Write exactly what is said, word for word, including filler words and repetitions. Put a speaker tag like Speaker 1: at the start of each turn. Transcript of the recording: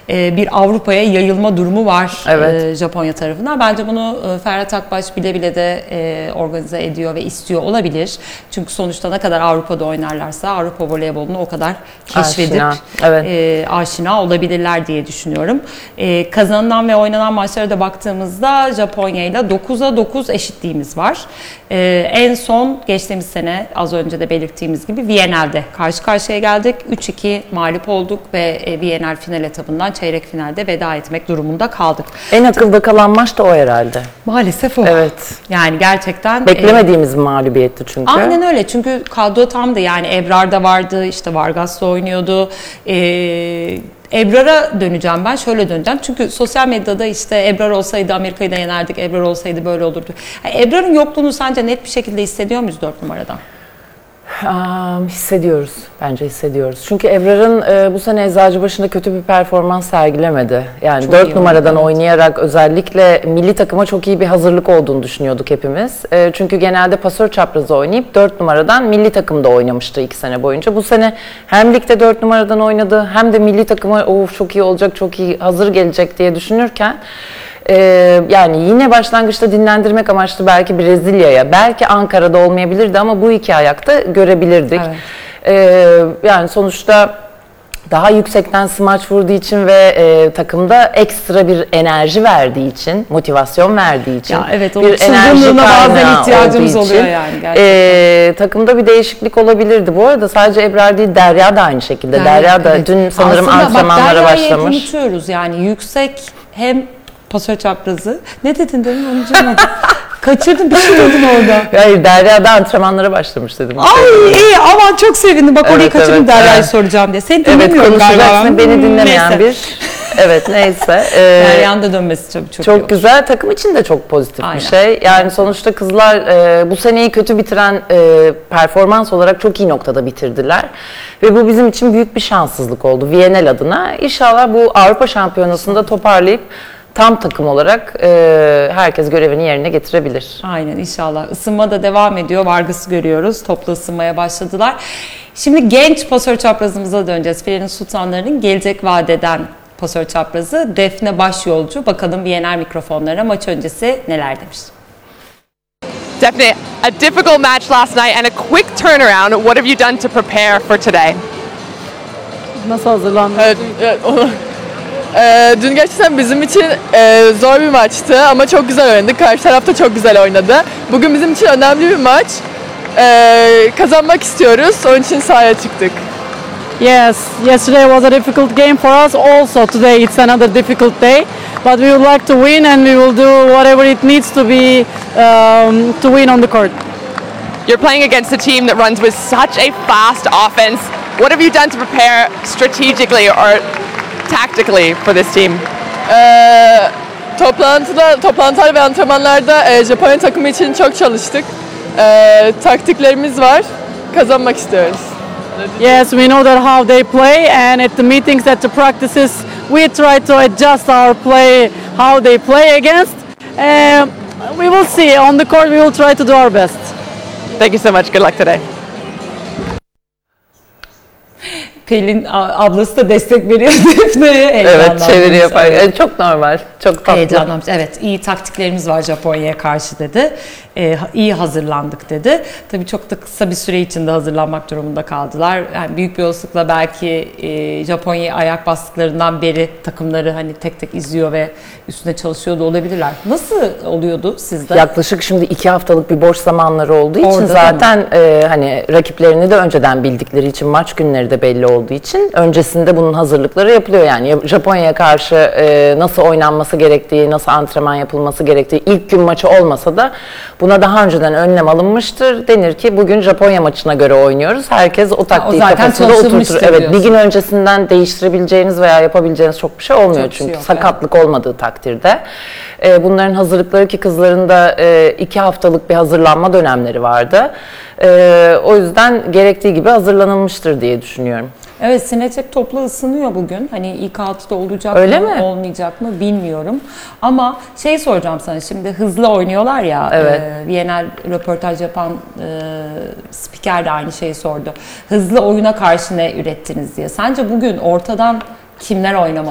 Speaker 1: e, bir Avrupa'ya yayılma durumu var
Speaker 2: evet.
Speaker 1: e, Japonya tarafından. Bence bunu e, Ferhat Akbaş bile bile de e, organize ediyor ve istiyor olabilir. Çünkü sonuçta ne kadar Avrupa'da oynarlarsa Avrupa voleybolunu o kadar keşfedip
Speaker 2: aşina, evet.
Speaker 1: e, aşina olabilirler diye düşünüyorum. E, kazanılan ve oynanan maçlara da baktığımızda Japonya ile dokuza dokuz eşitliğimiz var. E, en son geçtiğimiz sene az önce de belirttiğimiz gibi Viyana'da karşı karşıya geldik. üç iki mağlup olduk ve e, Viyana final etabından çeyrek finalde veda etmek durumunda kaldık.
Speaker 2: En akılda kalan maç da o herhalde.
Speaker 1: Maalesef o.
Speaker 2: Evet.
Speaker 1: Yani gerçekten
Speaker 2: beklemediğimiz e, bir mağlubiyetti çünkü.
Speaker 1: Aynen öyle. Çünkü kadro tamdı. Yani Ebrar da vardı, işte Vargas da oynuyordu. Eee Ebrar'a döneceğim ben. Şöyle döneceğim. Çünkü sosyal medyada işte Ebrar olsaydı Amerika'yı da yenerdik, Ebrar olsaydı böyle olurdu. Yani Ebrar'ın yokluğunu sence net bir şekilde hissediyor muyuz dört numaradan?
Speaker 2: Um, hissediyoruz. Bence hissediyoruz. Çünkü Ebrar'ın e, bu sene Eczacıbaşı'nda kötü bir performans sergilemedi. Yani çok dört numaradan evet. oynayarak özellikle milli takıma çok iyi bir hazırlık olduğunu düşünüyorduk hepimiz. E, çünkü genelde pasör çaprazı oynayıp dört numaradan milli takımda oynamıştı iki sene boyunca. Bu sene hem ligde dört numaradan oynadı hem de milli takıma of çok iyi olacak, çok iyi hazır gelecek diye düşünürken Ee, yani yine başlangıçta dinlendirmek amaçlı belki Brezilya'ya, belki Ankara'da olmayabilirdi ama bu iki ayakta görebilirdik. Evet. Ee, yani sonuçta daha yüksekten smaç vurduğu için ve e, takımda ekstra bir enerji verdiği için, motivasyon verdiği için,
Speaker 1: ya evet,
Speaker 2: bir enerji
Speaker 1: bazen ihtiyacımız oluyor yani gerçekten.
Speaker 2: E, takımda bir değişiklik olabilirdi. Bu arada sadece Ebrar değil, Derya da aynı şekilde. Derya, Derya da evet. dün sanırım aslında antrenmanlara
Speaker 1: bak,
Speaker 2: başlamış.
Speaker 1: Unutuyoruz yani yüksek hem pasör çaprazı. Ne dedin demin onu canım. Kaçırdım bir şey dedin orada.
Speaker 2: Hayır, Derya da antrenmanlara başlamış dedim.
Speaker 1: Ay iyi aman çok sevindim. Bak evet, orayı kaçırdım evet, Derya'yı evet. soracağım diye. Seni dinlemiyorum
Speaker 2: evet,
Speaker 1: galiba.
Speaker 2: Evet beni dinlemeyen neyse. bir. Evet neyse.
Speaker 1: Ee, Derya'nın da dönmesi çok çok,
Speaker 2: çok güzel. Takım için de çok pozitif Aynen. bir şey. Yani sonuçta kızlar e, bu seneyi kötü bitiren e, performans olarak çok iyi noktada bitirdiler. Ve bu bizim için büyük bir şanssızlık oldu Viyana'l adına. İnşallah bu Avrupa Şampiyonası'nda toparlayıp tam takım olarak e, herkes görevini yerine getirebilir.
Speaker 1: Aynen inşallah. Isınma da devam ediyor. Vargas'ı görüyoruz. Toplu ısınmaya başladılar. Şimdi genç pasör çaprazımıza döneceğiz. Filenin Sultanları'nın gelecek vadeden pasör çaprazı Defne Başyolcu. Bakalım Viyana'l mikrofonlara maç öncesi neler demiş.
Speaker 3: Defne, a difficult match last night and a quick turnaround. What have you done to prepare for today?
Speaker 4: Nasıl hazırlandın?
Speaker 5: Evet, evet. Ee, dün gerçekten bizim için e, zor bir maçtı ama çok güzel oynadık. Karşı taraf da çok güzel oynadı. Bugün bizim için önemli bir maç. Ee, kazanmak istiyoruz. Onun için sahaya çıktık.
Speaker 4: Yes, yesterday was a difficult game for us. Also today it's another difficult day. But we would like to win and we will do whatever it needs to be um, to win on the court.
Speaker 3: You're playing against a team that runs with such a fast offense. What have you done to prepare strategically or tactically for this team?
Speaker 5: Ee, toplantıda, toplantılar ve antrenmanlarda e, Japonya takımı için çok çalıştık. E, taktiklerimiz var. Kazanmak istiyoruz.
Speaker 4: Yes, we know that how they play and at the meetings, at the practices, we try to adjust our play, how they play against. Uh, we will see. On the court, we will try to do our best.
Speaker 3: Thank you so much. Good luck today.
Speaker 1: Pelin ablası da destek veriyor Defne'ye.
Speaker 2: Evet, çeviri yapar. Evet. Çok normal, çok tatlı.
Speaker 1: Heyecanlanmış. Evet, iyi taktiklerimiz var Japonya'ya karşı dedi. Ee, iyi hazırlandık dedi. Tabii çok da kısa bir süre içinde hazırlanmak durumunda kaldılar. Yani büyük bir olasılıkla belki e, Japonya'ya ayak bastıklarından beri takımları hani tek tek izliyor ve üstüne çalışıyor da olabilirler. Nasıl oluyordu sizde?
Speaker 2: Yaklaşık şimdi iki haftalık bir boş zamanları olduğu için Orada zaten e, hani rakiplerini de önceden bildikleri için, maç günleri de belli olduğu için öncesinde bunun hazırlıkları yapılıyor. Yani Japonya'ya karşı e, nasıl oynanması gerektiği, nasıl antrenman yapılması gerektiği ilk gün maçı olmasa da buna daha önceden önlem alınmıştır. Denir ki bugün Japonya maçına göre oynuyoruz. Herkes o taktiği ha, o kafasında oturtur. Evet, diyorsun. Bir gün öncesinden değiştirebileceğiniz veya yapabileceğiniz çok bir şey olmuyor. Çok çünkü şey yok, sakatlık evet. olmadığı takdirde. E, bunların hazırlıkları ki kızların da e, iki haftalık bir hazırlanma dönemleri vardı. E, o yüzden gerektiği gibi hazırlanılmıştır diye düşünüyorum.
Speaker 1: Evet, Sinecek topla ısınıyor bugün. Hani ilk altıda olacak
Speaker 2: Öyle
Speaker 1: mı,
Speaker 2: mi?
Speaker 1: olmayacak mı bilmiyorum. Ama şey soracağım sana, şimdi hızlı oynuyorlar ya.
Speaker 2: Evet.
Speaker 1: E, Viyana'l röportaj yapan e, spiker de aynı şeyi sordu. Hızlı oyuna karşı ne ürettiniz diye. Sence bugün ortadan kimler oynamalı?